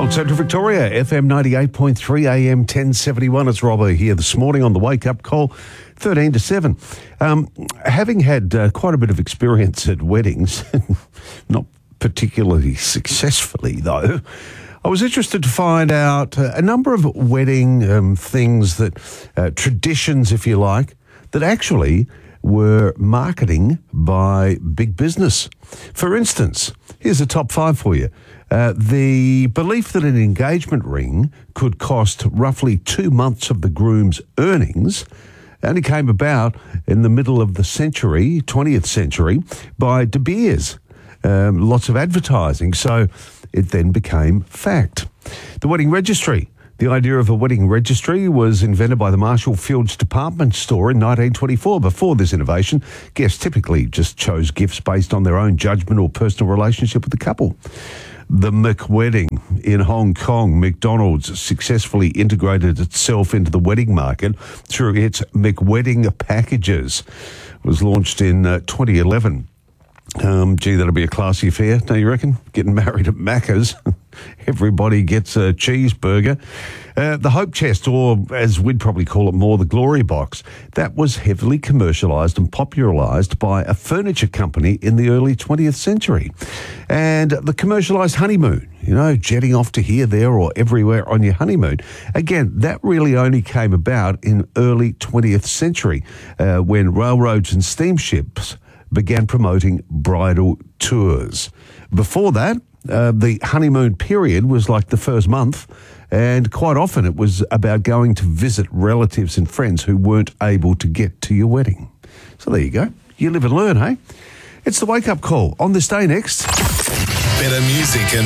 Well, Central Victoria, FM 98.3 AM 1071. It's Robbo here this morning on the Wake Up Call, 13 to 7. Having had quite a bit of experience at weddings, not particularly successfully though, I was interested to find out a number of wedding things that, traditions if you like, that actually were marketing by big business. For instance, here's a top 5 for you. The belief that an engagement ring could cost roughly 2 months of the groom's earnings only came about in the middle of the century, 20th century, by De Beers. Lots of advertising, so it then became fact. The wedding registry. The idea of a wedding registry was invented by the Marshall Field's department store in 1924. Before this innovation, guests typically just chose gifts based on their own judgment or personal relationship with the couple. The McWedding in Hong Kong, McDonald's successfully integrated itself into the wedding market through its McWedding packages. It was launched in 2011. That'll be a classy affair, don't you reckon? Getting married at Macca's. Everybody gets a cheeseburger. The Hope Chest, or as we'd probably call it more, the Glory Box, that was heavily commercialised and popularised by a furniture company in the early 20th century. And the commercialised honeymoon, jetting off to here, there or everywhere on your honeymoon. Again, that really only came about in early 20th century when railroads and steamships began promoting bridal tours. Before that, the honeymoon period was like the first month, and quite often it was about going to visit relatives and friends who weren't able to get to your wedding. So there you go. You live and learn, hey? It's the Wake Up Call. On this day next. Better music and